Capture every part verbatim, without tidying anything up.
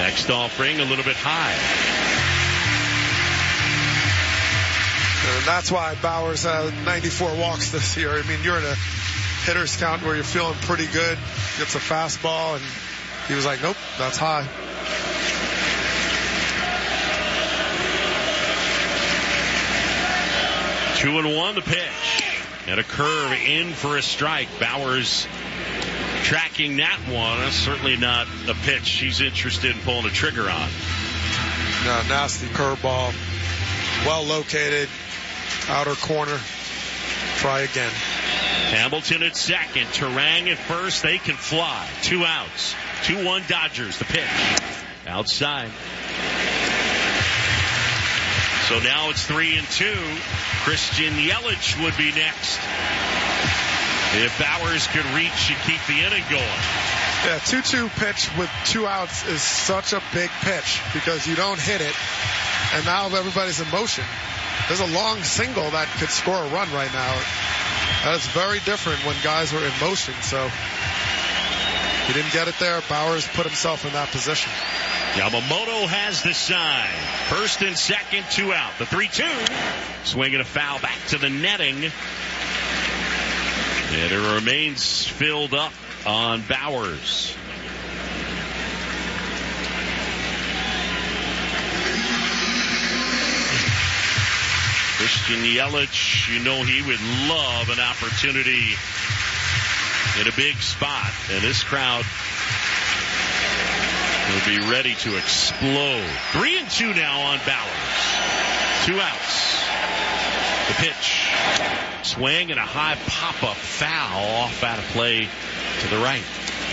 Next offering a little bit high. And that's why Bauers had ninety-four walks this year. I mean, you're in a hitter's count where you're feeling pretty good. Gets a fastball, and he was like, nope, that's high. Two and one, the pitch. And a curve in for a strike. Bauers tracking that one. That's certainly not a pitch she's interested in pulling a trigger on. No, nasty curveball. Well located. Outer corner. Try again. Hamilton at second. Turang at first. They can fly. Two outs. two one Dodgers. The pitch. Outside. So now it's three and two. Christian Yelich would be next. If Bauers could reach and keep the inning going. Yeah, two two pitch with two outs is such a big pitch because you don't hit it, and now everybody's in motion. There's a long single that could score a run right now. That is very different when guys were in motion, so he didn't get it there. Bauers put himself in that position. Yamamoto has the sign. First and second, two out. The three two. Swinging a foul back to the netting. And it remains filled up on Bauers. Christian Yelich, you know he would love an opportunity in a big spot. And this crowd will be ready to explode. Three and two now on Bauers. Two outs. The pitch. Swing and a high pop-up foul off out of play to the right.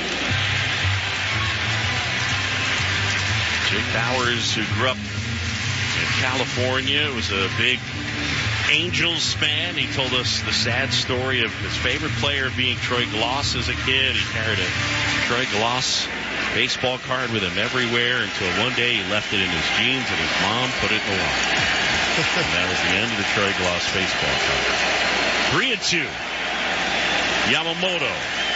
Jake Bauers, who grew up in California, was a big Angels fan. He told us the sad story of his favorite player being Troy Glaus as a kid. He carried a Troy Glaus baseball card with him everywhere until one day he left it in his jeans and his mom put it in the water. And that was the end of the Troy Glaus baseball card. Three and two. Yamamoto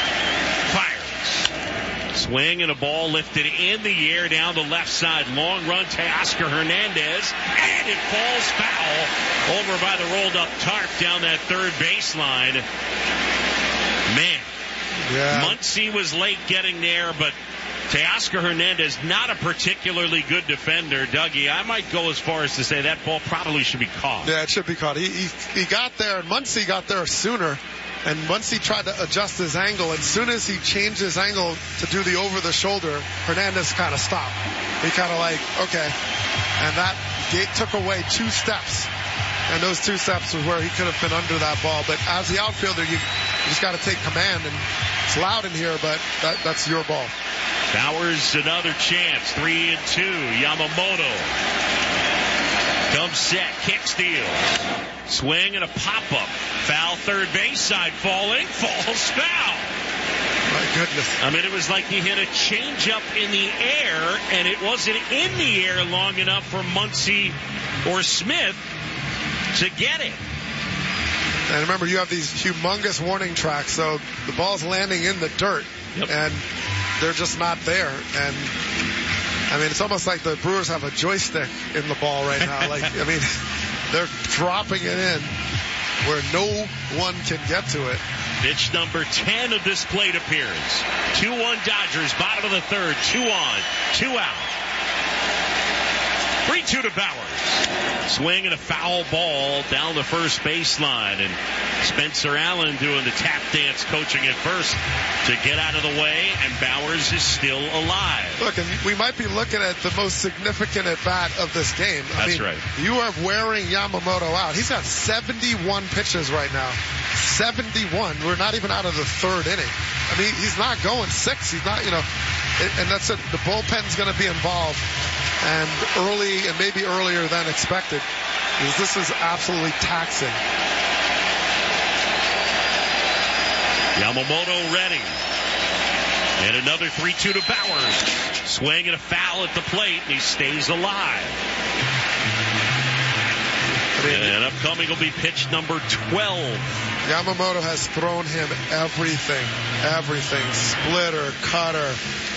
fires. Swing and a ball lifted in the air down the left side. Long run to Teoscar Hernandez. And it falls foul over by the rolled up tarp down that third baseline. Man. Yeah. Muncy was late getting there, but Teoscar Hernandez, not a particularly good defender. Dougie, I might go as far as to say that ball probably should be caught. Yeah, it should be caught. He he, he got there, and Muncy got there sooner. And Muncy tried to adjust his angle. And as soon as he changed his angle to do the over-the-shoulder, Hernandez kind of stopped. He kind of like, okay. And that gate took away two steps. And those two steps was where he could have been under that ball. But as the outfielder, you, you just got to take command. And it's loud in here, but that, that's your ball. Bauers, another chance. Three and two. Yamamoto comes set, kick steals. Swing and a pop-up. Foul third base side falling. Falls foul. My goodness. I mean, it was like he hit a changeup in the air, and it wasn't in the air long enough for Muncy or Smith to get it. And remember, you have these humongous warning tracks, so the ball's landing in the dirt, yep. and they're just not there. And I mean, it's almost like the Brewers have a joystick in the ball right now. Like, I mean, they're dropping it in where no one can get to it. Pitch number ten of this plate appearance. two one Dodgers, bottom of the third. Two on, two out. three two to Bauers. Swing and a foul ball down the first baseline. And Spencer Allen doing the tap dance coaching at first to get out of the way. And Bauers is still alive. Look, and we might be looking at the most significant at-bat of this game. I That's mean, right. You are wearing Yamamoto out. He's got seventy-one pitches right now. seventy-one. We're not even out of the third inning. I mean, he's not going six. He's not, you know, and that's it. The bullpen's going to be involved. And early, and maybe earlier than expected, because this is absolutely taxing. Yamamoto ready. And another three two to Bauers. Swing and a foul at the plate, and he stays alive. And upcoming will be pitch number twelve. Yamamoto has thrown him everything. Everything. Splitter, cutter,